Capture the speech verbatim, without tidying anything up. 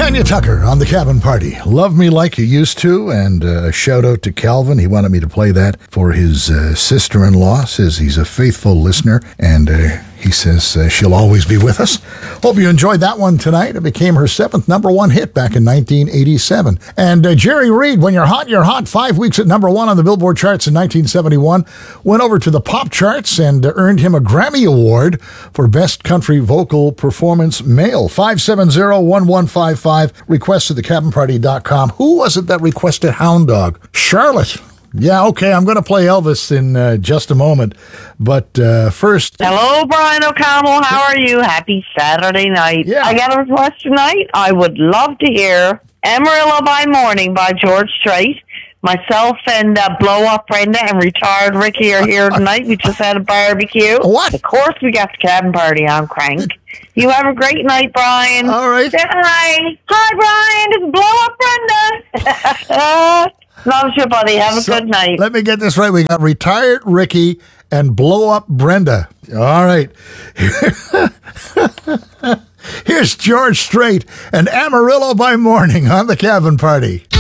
Tanya Tucker on The Cabin Party. Love Me Like You Used To, and a uh, shout out to Calvin. He wanted me to play that for his uh, sister-in-law. Says he's a faithful listener, and uh, he says uh, she'll always be with us. Hope you enjoyed that one tonight. It became her seventh number one hit back in nineteen eighty-seven. And uh, Jerry Reed, When You're Hot, You're Hot, five weeks at number one on the Billboard charts in nineteen seventy-one, went over to the pop charts and uh, earned him a Grammy Award for Best Country Vocal Performance Male. five seven zero, one one five five, request at the cabin party dot com. Who was it that requested Hound Dog? Charlotte. Yeah, okay, I'm going to play Elvis in uh, just a moment, but uh, first... Hello, Brian O'Connell. How are you? Happy Saturday night. Yeah. I got a request tonight. I would love to hear Amarillo by Morning by George Strait. Myself and uh, Blow Up Brenda and retired Ricky are here tonight. We just had a barbecue. What? Of course, we got the cabin party on crank. You have a great night, Brian. All right. Say hi. Hi, Brian. It's Blow Up Brenda. Loves you, buddy. Have a So, good night. Let me get this right. We got retired Ricky and Blow Up Brenda. All right. Here's George Strait and Amarillo by Morning on The Cabin Party.